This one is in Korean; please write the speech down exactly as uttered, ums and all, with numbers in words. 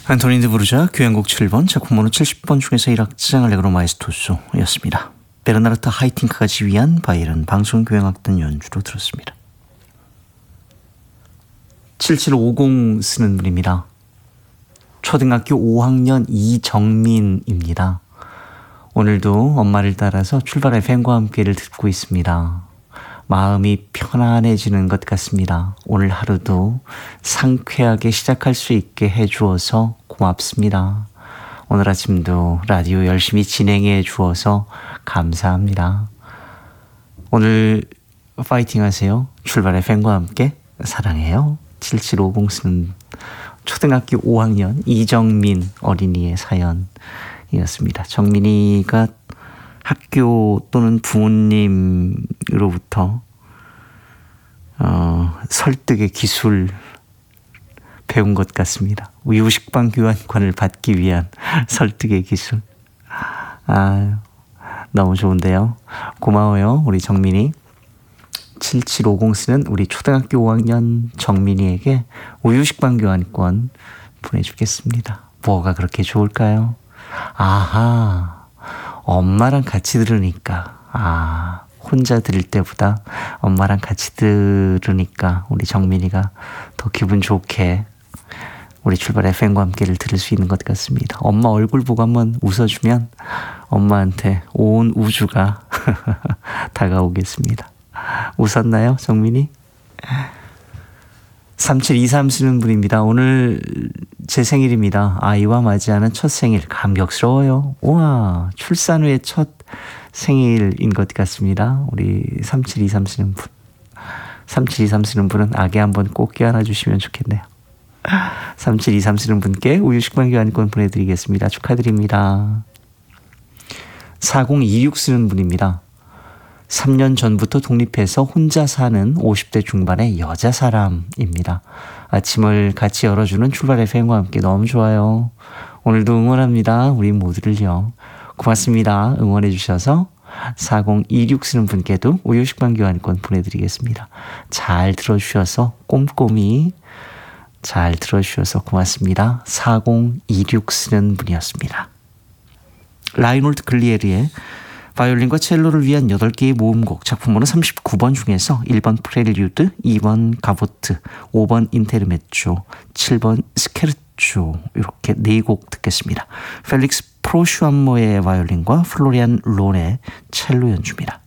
안토니 드부르자 교향곡 칠 번 작품번호 칠십 번 중에서 일 악장 알레그로 마에스토소였습니다. 베르나르트 하이팅크가 지휘한 바이에른 방송교향악단 연주로 들었습니다. 칠칠오공 쓰는 분입니다. 초등학교 오 학년 이정민입니다. 오늘도 엄마를 따라서 출발 에프엠과 함께를 듣고 있습니다. 마음이 편안해지는 것 같습니다. 오늘 하루도 상쾌하게 시작할 수 있게 해주어서 고맙습니다. 오늘 아침도 라디오 열심히 진행해 주어서 감사합니다. 오늘 파이팅 하세요. 출발 에프엠과 함께 사랑해요. 칠칠오공 쓰는 초등학교 오 학년 이정민 어린이의 사연이었습니다. 정민이가 학교 또는 부모님으로부터 어, 설득의 기술 배운 것 같습니다. 우유식빵 교환권을 받기 위한 설득의 기술. 아, 너무 좋은데요. 고마워요, 우리 정민이. 칠칠오공 쓰는 우리 초등학교 오 학년 정민이에게 우유식빵 교환권 보내주겠습니다. 뭐가 그렇게 좋을까요? 아하, 엄마랑 같이 들으니까, 아, 혼자 들을 때보다 엄마랑 같이 들으니까 우리 정민이가 더 기분 좋게 우리 출발 에프엠과 함께를 들을 수 있는 것 같습니다. 엄마 얼굴 보고 한번 웃어주면 엄마한테 온 우주가 다가오겠습니다. 웃었나요, 정민이? 삼칠이삼 쓰는 분입니다. 오늘 제 생일입니다. 아이와 맞이하는 첫 생일 감격스러워요. 우와, 출산 후의 첫 생일인 것 같습니다. 우리 삼칠이삼 쓰는 분. 삼칠이삼 쓰는 분은 아기 한번 꼭 껴안아 주시면 좋겠네요. 삼칠이삼 쓰는 분께 우유식빵 교환권 보내드리겠습니다. 축하드립니다. 사공이육 쓰는 분입니다. 삼 년 전부터 독립해서 혼자 사는 오십 대 중반의 여자 사람입니다. 아침을 같이 열어주는 출발 에프엠과 함께 너무 좋아요. 오늘도 응원합니다. 우리 모두를요. 고맙습니다. 응원해 주셔서 사공이육 쓰는 분께도 우유식빵 교환권 보내드리겠습니다. 잘 들어주셔서 꼼꼼히 잘 들어주셔서 고맙습니다. 사공이육 쓰는 분이었습니다. 라이놀드 글리에르의 바이올린과 첼로를 위한 여덟 개의 모음곡 작품번호 삼십구 번 중에서 일 번 프렐류드, 이 번 가보트, 오 번 인테르메조, 칠 번 스케르초 이렇게 네 곡 듣겠습니다. 펠릭스 프로슈암모의 바이올린과 플로리안 론의 첼로 연주입니다.